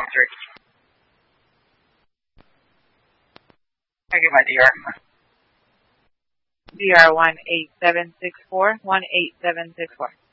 district. I get my DR. DR 18764, 18764.